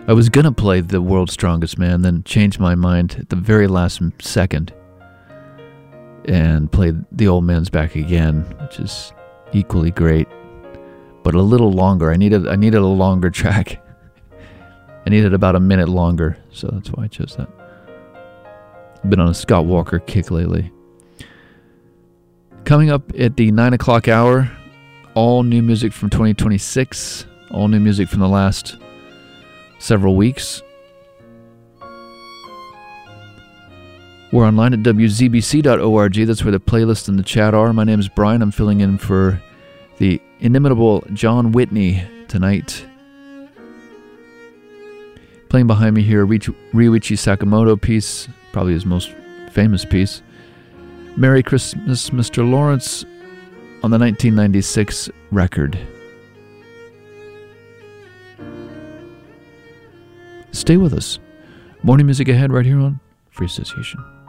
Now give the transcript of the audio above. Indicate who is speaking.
Speaker 1: I was gonna play The World's Strongest Man, then changed my mind at the very last second and played The Old Man's Back again, which is equally great, but a little longer. I needed a longer track. I needed about a minute longer, so that's why I chose that. I've been on a Scott Walker kick lately. Coming up at the 9 o'clock hour, all new music from 2026, all new music from the last several weeks. We're online at wzbc.org. That's where the playlist and the chat are. My name is Brian. I'm filling in for the inimitable John Whitney tonight. Playing behind me here, Ryuichi Sakamoto piece, probably his most famous piece. Merry Christmas, Mr. Lawrence, on the 1996 record. Stay with us. Morning music ahead right here on Free Association.